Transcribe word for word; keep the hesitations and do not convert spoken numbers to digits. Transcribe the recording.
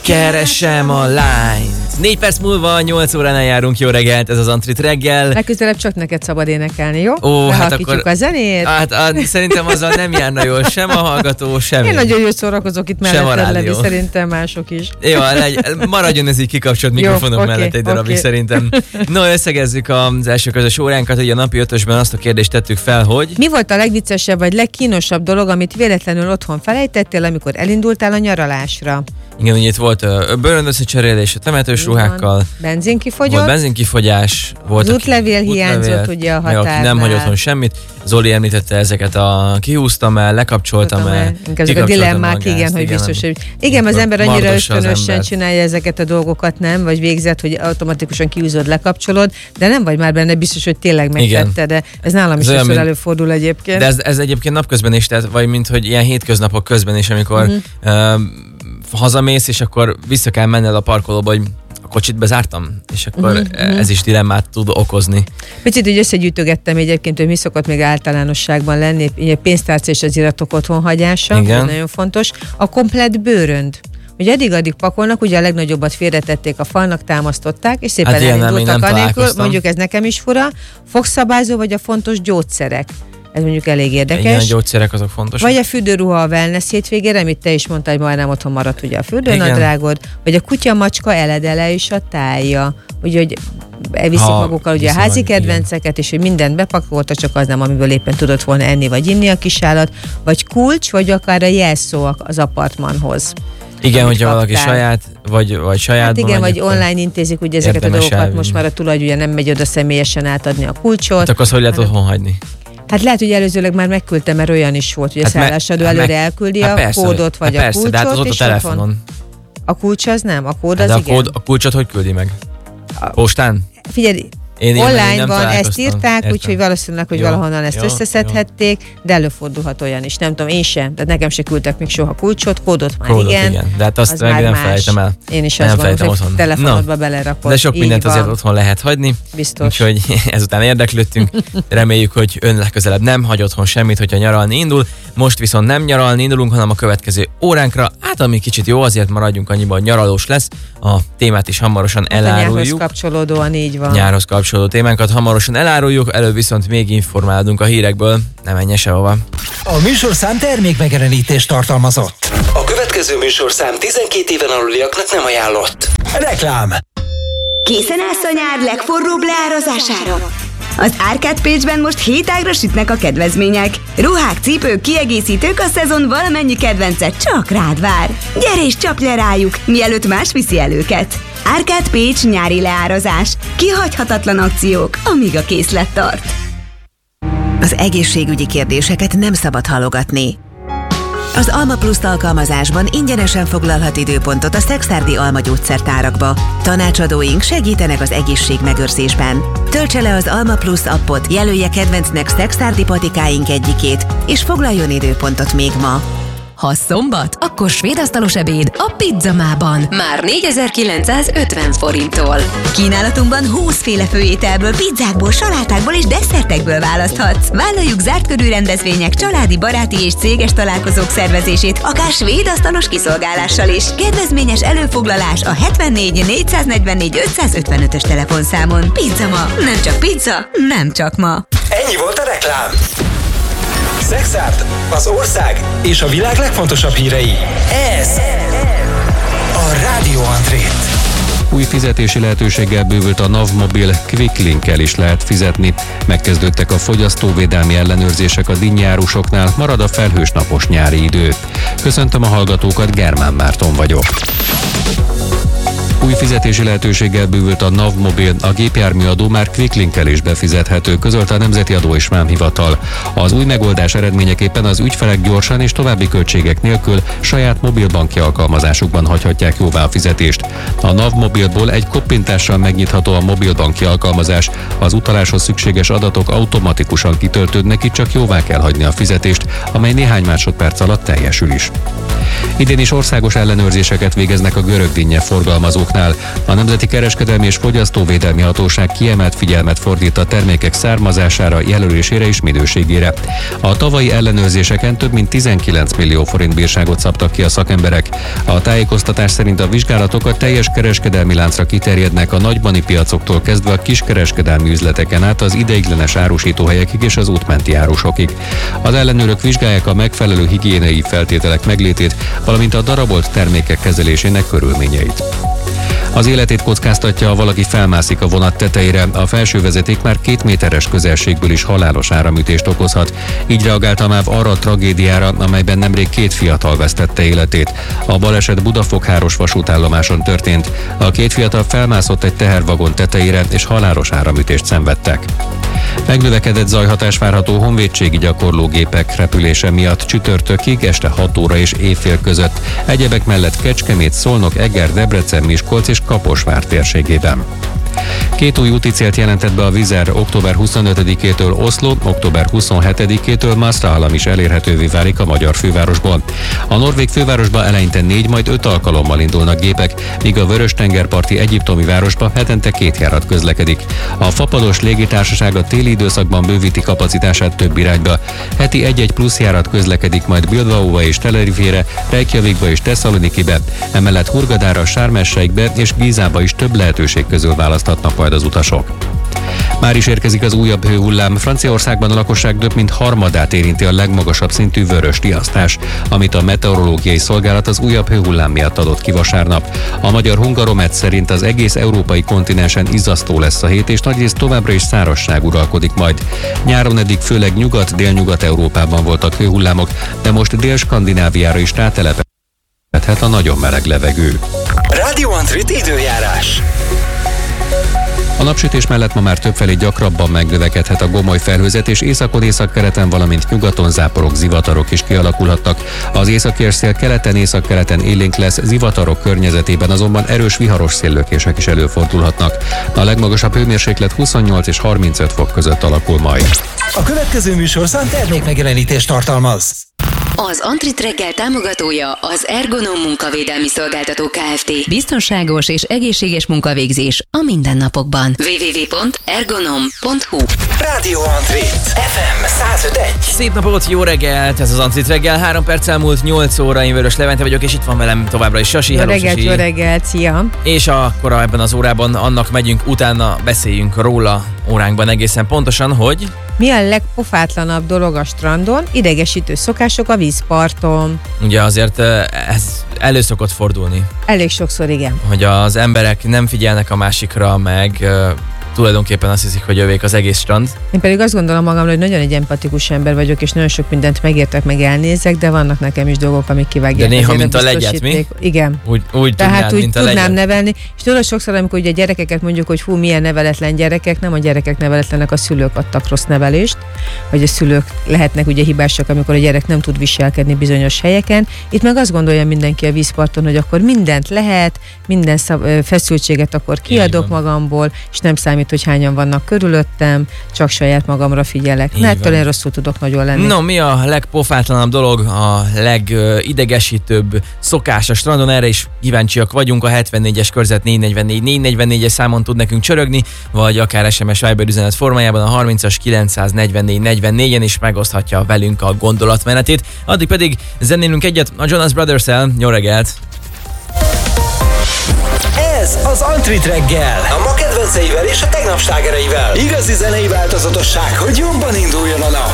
Keresem a lányt. Négy perc múlva, nyolc óránál járunk. Jó reggelt, ez az Antrit reggel. Legközelebb csak neked szabad énekelni, jó? Ó, hát akkor... a zenét. Hát, hát szerintem azzal nem járna jól sem a hallgató, sem én. Én nagyon jól szórakozok itt mellett lenni, szerintem mások is. Jó, legy, maradjon ez így kikapcsolt mikrofonok jó, mellett okay, egy darabig okay. Szerintem. No, összegezzük az első közös óránkat, hogy a napi ötösben azt a kérdést tettük fel, hogy... Mi volt a legviccesebb vagy legkínosabb dolog, amit véletlenül otthon felejtettél, amikor elindultál a nyaralásra? Igen, ugye itt volt uh, bőröndösszecserélés a temetős ruhákkal. Benzinkifogyott. Volt benzinkifogyás. Volt az útlevél hiányzott ugye a határnál. Aki nem hagyott otthon semmit. Zoli említette ezeket a kihúztam el, lekapcsoltam el. Ezek a dilemmák, igen, igen, hogy biztos, hogy... Igen, az ember annyira ösztönösen csinálja ezeket a dolgokat, nem? Vagy végzett, hogy automatikusan kihúzod, lekapcsolod, de nem vagy már benne biztos, hogy tényleg megtette, de ez nálam is sokszor előfordul egyébként. De ez, ez egyébként napközben is, tehát, vagy mint hogy ilyen hétköznapok közben is, amikor uh-huh. uh, hazamész, és akkor vissza kell menned a parkolóba, hogy a kocsit bezártam, és akkor uh-huh. ez is dilemmát tud okozni. Picit úgy összegyűjtögettem egyébként, hogy mi szokott még általánosságban lenni, így a pénztárca és az iratok otthonhagyása, nagyon fontos. A komplett bőrönd. Ugye eddig-addig pakolnak, ugye a legnagyobbat félretették a falnak, támasztották, és szépen hát elindultak anélkül, mondjuk ez nekem is fura, fogszabályzó vagy a fontos gyógyszerek. Ez mondjuk elég érdekes. Igen, a gyógyszerek azok fontosak. Vagy a fürdőruha a wellness hétvégére, amit te is mondtad, hogy majdnem otthon maradt ugye a fürdőnadrágod, vagy a kutya-macska eledele és a tájja. Ugye, hogy elviszik ha, magukkal ugye a házi kedvenceket, igen. És hogy mindent bepakolta, csak az nem, amiből éppen tudott volna enni vagy inni a kisállat, vagy kulcs, vagy akár a jelszó az apartmanhoz. Igen, hogyha kaptál. Valaki saját, vagy, vagy sajátban. Hát igen, vagy online intézik ugye ezeket a dolgokat, elvinni. Most már a tulaj ugye nem megy oda személyesen átadni a kulcsot. Hát akkor azt hogy lehet otthon hagyni? Hát lehet, hogy előzőleg már megküldtem, mert olyan is volt, hogy hát a szállásadó előre meg, elküldi hát a persze, kódot, vagy hát a kulcsot. Hát persze, de hát az ott a telefonon. A kulcs az nem, a kód hát az a igen. Kód, a kulcsot hogy küldi meg? Postán? Figyelj, Én online van, ezt írták, úgyhogy valószínűleg, hogy jó, valahonnan ezt jó, összeszedhették, jó. De előfordulhat olyan is, nem tudom, én sem, tehát nekem se küldtek még soha kulcsot, kódot már kódot, igen, igen. De hát azt az meg nem felejtem el. Én is azt mondom, hogy telefonodba belerakod. De sok mindent van. Azért otthon lehet hagyni, biztos. Úgyhogy ezután érdeklődtünk, reméljük, hogy ön legközelebb nem hagy otthon semmit, hogyha nyaralni indul. Most viszont nem nyaralni indulunk, hanem a következő óránkra. Hát ami kicsit jó, azért maradjunk annyiban, hogy nyaralós lesz. A témát is hamarosan hát eláruljuk. Nyárhoz kapcsolódóan így van. Nyárhoz kapcsolódó témánkat hamarosan eláruljuk, előbb viszont még informálunk a hírekből. Ne menj sehova. A műsorszám termékmegjelenítést tartalmazott. A következő műsorszám tizenkét éven aluliaknak nem ajánlott. Reklám. Készen állsz a nyár legforróbb leárazására? Az Arcade Page-ben most hétágra sütnek a kedvezmények. Ruhák, cipők, kiegészítők, a szezon valamennyi kedvence csak rád vár. Gyere és csapj le rájuk, mielőtt más viszi el őket. Arcade Page nyári leárazás. Kihagyhatatlan akciók, amíg a készlet tart. Az egészségügyi kérdéseket nem szabad halogatni. Az Alma Plus alkalmazásban ingyenesen foglalhat időpontot a Szekszárdi Alma gyógyszertárakba. Tanácsadóink segítenek az egészségmegőrzésben. Töltse le az Alma Plus appot, jelölje kedvencnek Szekszárdi patikáink egyikét, és foglaljon időpontot még ma. Ha szombat, akkor svédasztalos ebéd a Pizzamában. Már négyezer-kilencszázötven forinttól. Kínálatunkban húszféle főételből, pizzákból, salátákból és desszertekből választhatsz. Vállaljuk zárt körű rendezvények, családi, baráti és céges találkozók szervezését, akár svédasztalos kiszolgálással is. Kedvezményes előfoglalás a hetvennégy négyszáznegyvennégy ötszázötvenötös telefonszámon. Pizzama, nem csak pizza, nem csak ma. Ennyi volt a reklám. Szexárd, az ország és a világ legfontosabb hírei. Ez a Rádió Antrét. Új fizetési lehetőséggel bővült a NAV Mobil, Quick Link-kel is lehet fizetni. Megkezdődtek a fogyasztóvédelmi ellenőrzések a dinnyárusoknál, marad a felhős napos nyári idő. Köszöntöm a hallgatókat, Germán Márton vagyok. Új fizetési lehetőséggel bővült a NAV Mobil, a gépjárműadó már Quick Link-kel is befizethető, közölte a Nemzeti Adó és Vámhivatal. Az új megoldás eredményeképpen az ügyfelek gyorsan és további költségek nélkül saját mobilbanki alkalmazásukban hagyhatják jóvá a fizetést. A NAV Mobilból egy koppintással megnyitható a mobilbanki alkalmazás, az utaláshoz szükséges adatok automatikusan kitöltődnek, itt csak jóvá kell hagyni a fizetést, amely néhány másodperc alatt teljesül is. Idén is országos ellenőrzéseket végeznek a görög dinnye forgalmazók. vizsgálatoknál. A Nemzeti Kereskedelmi és Fogyasztóvédelmi Hatóság kiemelt figyelmet fordít a termékek származására, jelölésére és minőségére. A tavalyi ellenőrzéseken több mint tizenkilenc millió forint bírságot szabtak ki a szakemberek. A tájékoztatás szerint a vizsgálatok a teljes kereskedelmi láncra kiterjednek, a nagybani piacoktól kezdve a kiskereskedelmi üzleteken át az ideiglenes árusítóhelyekig és az útmenti árusokig. Az ellenőrök vizsgálják a megfelelő higiéniai feltételek meglétét, valamint a darabolt termékek kezelésének körülményeit. Az életét kockáztatja, ha valaki felmászik a vonat tetejére. A felső vezeték már két méteres közelségből is halálos áramütést okozhat. Így reagált a MÁV arra a tragédiára, amelyben nemrég két fiatal vesztette életét. A baleset Budafok-Háros vasútállomáson történt. A két fiatal felmászott egy tehervagon tetejére, és halálos áramütést szenvedtek. Megnövekedett zajhatás várható honvédségi gyakorlógépek repülése miatt csütörtökig este hat óra és éjfél között. Egyebek mellett Kecskemét, Szolnok, Eger, Debrecen, Miskolc és Kaposvár térségében. Két új úti célt jelentett be a Wizz Air. október huszonötödikétől Oszló, október huszonhetedikétől Maastricht is elérhetővé válik a magyar fővárosból. A norvég fővárosba eleinte négy, majd öt alkalommal indulnak gépek, míg a Vörös-tengerparti egyiptomi városba hetente két járat közlekedik. A Fapados légitársaság a téli időszakban bővíti kapacitását több irányba. Heti egy-egy plusz járat közlekedik majd Bilbaóba és Tenerifére, Reykjavikba és Tesszalonikibe, emellett Hurgadára, Sharm el-Sheikbe és Gizába is több lehetőség közül választhatnak majd az utasok. Már is érkezik az újabb hőhullám. Franciaországban a lakosság több mint harmadát érinti a legmagasabb szintű vörös riasztás, amit a meteorológiai szolgálat az újabb hőhullám miatt adott ki vasárnap. A magyar Hungaromet szerint az egész európai kontinensen izzasztó lesz a hét, és nagyrészt továbbra is szárazság uralkodik majd. Nyáron eddig főleg Nyugat-Délnyugat-Európában voltak hőhullámok, de most Dél-Skandináviára is rátelepedhet a nagyon meleg levegő. Radio Antrit időjárás. A napsütés mellett ma már többfelé gyakrabban megnövekedhet a gomoly felhőzet, és északon, északkeleten, valamint nyugaton záporok, zivatarok is kialakulhatnak. Az északi szél keleten, északkeleten élénk lesz, zivatarok környezetében azonban erős viharos széllökések is előfordulhatnak. A legmagasabb hőmérséklet huszonnyolc és harmincöt fok között alakul majd. A következő műsorszám termékmegjelenítést tartalmaz. Az Antrit reggel támogatója az Ergonom munkavédelmi szolgáltató Kft. Biztonságos és egészséges munkavégzés a mindennapokban. double-u double-u double-u pont ergonom pont hu Radio Antrit ef em száz öt egy. Szép napot, jó reggelt! Ez az Antrit reggel, három perc elmúlt nyolc óra, én Vörös Levente vagyok, és itt van velem továbbra is Sasi. Jó reggelt, jó reggelt, szia! És akkor ebben az órában annak megyünk, utána beszéljünk róla óránkban egészen pontosan, hogy... Mi a legpofátlanabb dolog a strandon? Idegesítő szokások a vízparton. Ugye azért ez elő szokott fordulni. Elég sokszor, igen. Hogy az emberek nem figyelnek a másikra, meg tulajdonképpen azt hiszik, hogy övék az egész strand. Én pedig azt gondolom magamról, hogy nagyon egy empatikus ember vagyok, és nagyon sok mindent megértek, meg elnézek, de vannak nekem is dolgok, amik kivágják. De néha, mint a legyet, mi? Igen. Úgy, úgy Tehát tudnád, úgy mint a tudnám legyet. nevelni, és tudod, sokszor, amikor ugye a gyerekeket mondjuk, hogy hú, milyen neveletlen gyerekek, nem a gyerekek neveletlenek, a szülők adtak rossz nevelést, vagy a szülők lehetnek ugye hibásak, amikor a gyerek nem tud viselkedni bizonyos helyeken. Itt meg azt gondolja mindenki a vízparton, hogy akkor mindent lehet, minden szav- feszültséget akkor kiadok magamból, és nem számít, hogy hányan vannak körülöttem, csak saját magamra figyelek. Na, ettől én rosszul tudok nagyon lenni. No, mi a legpofátlanabb dolog, a legidegesítőbb szokás a strandon? Erre is kíváncsiak vagyunk. A hetvennégyes körzet négy negyvennégy négy negyvennégyes számon tud nekünk csörögni, vagy akár es em es Viber üzenet formájában a harmincas kilencszáznegyvennégy negyvennégyen is megoszthatja velünk a gondolatmenetét. Addig pedig zenélünk egyet a Jonas Brothers-el. Jó reggelt! Ez az Antrit reggel, a ma kedvenceivel és a tegnap slágereivel. Igazi zenei változatosság, hogy jobban induljon a nap.